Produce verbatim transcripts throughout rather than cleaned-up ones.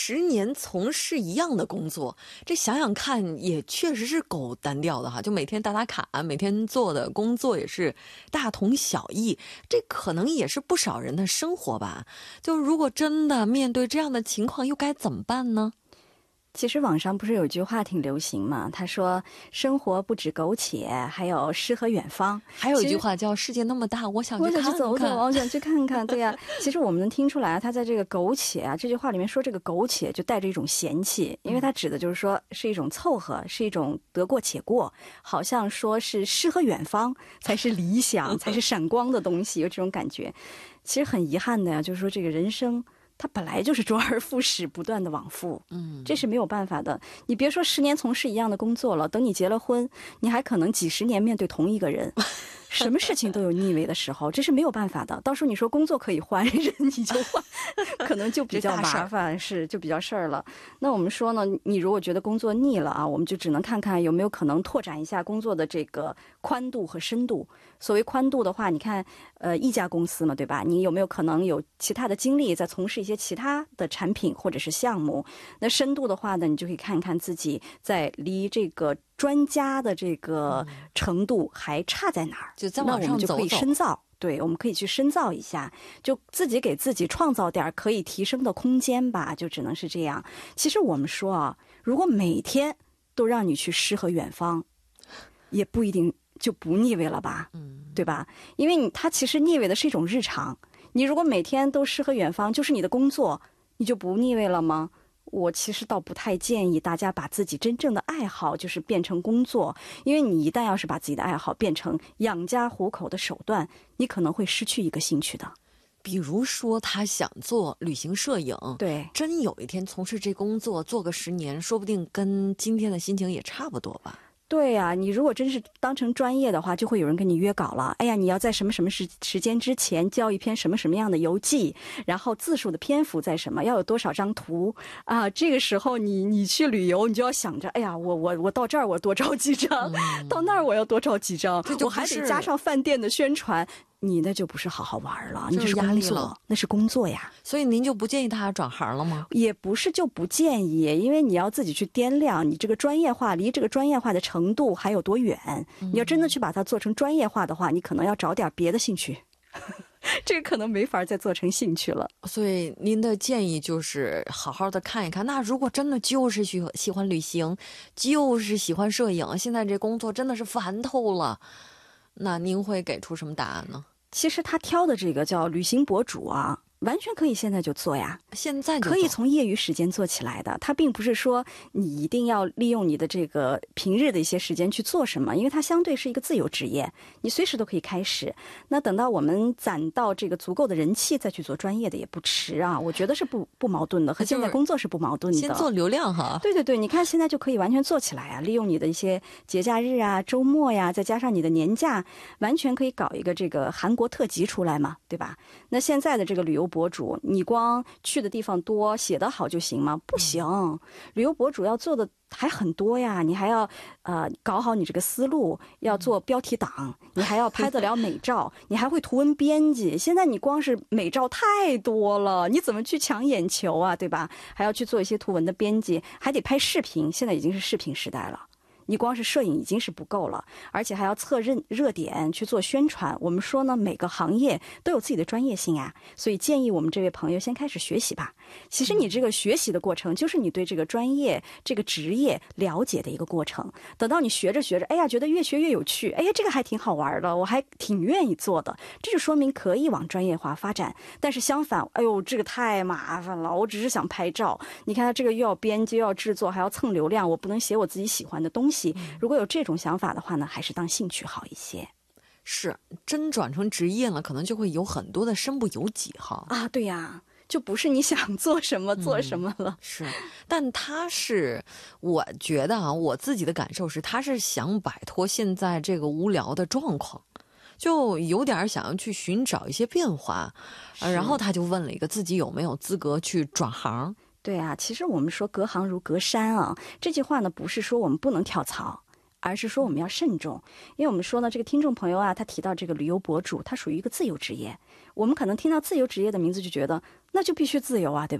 十年从事一样的工作，这想想看也确实是够单调的哈，就每天打打卡，每天做的工作也是大同小异，这可能也是不少人的生活吧。就如果真的面对这样的情况，又该怎么办呢？ 其实网上不是有句话挺流行嘛，他说生活不止苟且，还有诗和远方。 还有一句话叫世界那么大，我想去看看， 我想去走走，我想去看看。对呀、啊，其实我们能听出来，他在这个苟且啊这句话里面说这个苟且就带着一种嫌弃，因为他指的就是说是一种凑合，是一种得过且过，好像说是诗和远方才是理想才是闪光的东西，有这种感觉。其实很遗憾的呀，就是说这个人生它本来就是周而复始，不断的往复，嗯，这是没有办法的。你别说十年从事一样的工作了，等你结了婚，你还可能几十年面对同一个人，什么事情都有腻味的时候，这是没有办法的。到时候你说工作可以换，人你就换，可能就比较麻烦，是就比较事儿了。那我们说呢，你如果觉得工作腻了啊，我们就只能看看有没有可能拓展一下工作的这个宽度和深度。所谓宽度的话，你看，呃，一家公司嘛，对吧？你有没有可能有其他的经历，在从事一些其他的产品或者是项目？那深度的话呢，你就可以看看自己在离这个专家的这个程度还差在哪儿， 就再往上走走， 那我们就可以深造。对，我们可以去深造一下，就自己给自己创造点可以提升的空间吧，就只能是这样。其实我们说啊，如果每天都让你去诗和远方，也不一定就不腻味了吧，嗯，对吧？因为你它其实腻味的是一种日常。你如果每天都诗和远方，就是你的工作，你就不腻味了吗？我其实倒不太建议大家把自己真正的爱好就是变成工作，因为你一旦要是把自己的爱好变成养家糊口的手段，你可能会失去一个兴趣的。 比如说他想做旅行摄影， 对， 真有一天从事这工作做个十年，说不定跟今天的心情也差不多吧。 对呀、啊，你如果真是当成专业的话，就会有人跟你约稿了。哎呀，你要在什么什么时时间之前交一篇什么什么样的游记，然后字数的篇幅在什么，要有多少张图啊？这个时候你你去旅游，你就要想着，哎呀，我我我到这儿我多照几张，嗯、到那儿我要多照几张，我还得加上饭店的宣传。你那就不是好好玩了，你这是工作，那是工作呀。 所以您就不建议他转行了吗？ 也不是就不建议，因为你要自己去掂量你这个专业化离这个专业化的程度还有多远。嗯、你要真的去把它做成专业化的话，你可能要找点别的兴趣。这个可能没法再做成兴趣了。 所以您的建议就是好好的看一看，那如果真的就是喜喜欢旅行，就是喜欢摄影，现在这工作真的是烦透了，那您会给出什么答案呢？ 其实他挑的这个叫旅行博主啊，完全可以现在就做呀， 现在就可以从业余时间做起来的。它并不是说你一定要利用你的这个平日的一些时间去做什么，因为它相对是一个自由职业，你随时都可以开始。那等到我们攒到这个足够的人气，再去做专业的也不迟啊。我觉得是不不矛盾的，和现在工作是不矛盾的。 先做流量哈。 对对对，你看现在就可以完全做起来啊，利用你的一些节假日啊、周末呀，再加上你的年假，完全可以搞一个这个韩国特辑出来嘛，对吧？那现在的这个旅游博主，你光去的地方多，写得好就行吗？不行，旅游博主要做的还很多呀，你还要呃搞好你这个思路，要做标题党，你还要拍得了美照，你还会图文编辑。现在你光是美照太多了，你怎么去抢眼球啊，对吧？还要去做一些图文的编辑，还得拍视频，现在已经是视频时代了。你光是摄影已经是不够了，而且还要测热热点去做宣传。我们说呢，每个行业都有自己的专业性啊，所以建议我们这位朋友先开始学习吧。其实你这个学习的过程，就是你对这个专业、这个职业了解的一个过程。等到你学着学着，哎呀，觉得越学越有趣，哎呀，这个还挺好玩的，我还挺愿意做的，这就说明可以往专业化发展。但是相反，哎呦，这个太麻烦了，我只是想拍照，你看他这个又要编辑又要制作，还要蹭流量，我不能写我自己喜欢的东西。如果有这种想法的话呢，还是当兴趣好一些。 是，真转成职业了，可能就会有很多的身不由己哈。 啊，对呀，就不是你想做什么做什么了。 嗯、是，但他是，我觉得啊，我自己的感受是，他是想摆脱现在这个无聊的状况。就有点想要去寻找一些变化，呃、然后他就问了一个自己有没有资格去转行。 对啊，其实我们说隔行如隔山啊，这句话呢不是说我们不能跳槽，而是说我们要慎重。因为我们说呢，这个听众朋友啊，他提到这个旅游博主，他属于一个自由职业。我们可能听到自由职业的名字就觉得那就必须自由啊，对吧？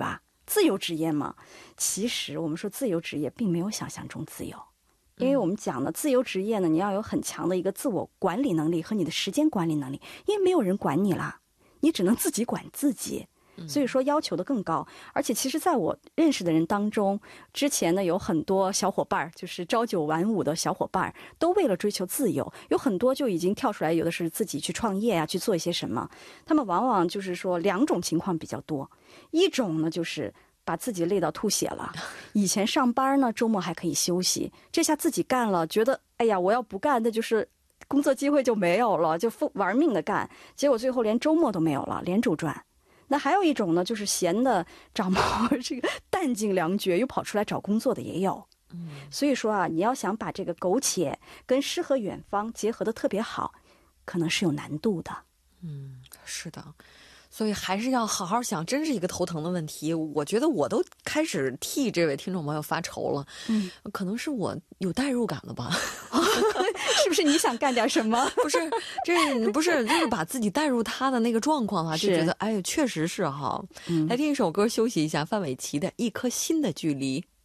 自由职业吗？其实我们说自由职业并没有想象中自由，因为我们讲呢，自由职业呢，你要有很强的一个自我管理能力和你的时间管理能力，因为没有人管你啦，你只能自己管自己。所以说要求的更高，而且其实在我认识的人当中，之前呢有很多小伙伴，就是朝九晚五的小伙伴，都为了追求自由，有很多就已经跳出来，有的是自己去创业啊，去做一些什么。他们往往就是说两种情况比较多，一种呢就是把自己累到吐血了，以前上班呢周末还可以休息，这下自己干了，觉得哎呀我要不干那就是工作机会就没有了，就玩命的干，结果最后连周末都没有了，连轴转。那还有一种呢，就是闲的长毛，这个弹尽粮绝，又跑出来找工作的也有。嗯，所以说啊，你要想把这个苟且跟诗和远方结合的特别好，可能是有难度的。 嗯，是的。所以还是要好好想，真是一个头疼的问题。我觉得我都开始替这位听众朋友发愁了。嗯，可能是我有代入感了吧？ 是不是你想干点什么？ 不是，这不是就是把自己带入他的那个状况啊，就觉得哎，确实是哈。嗯，来听一首歌休息一下，范玮琪的《一颗心的距离》。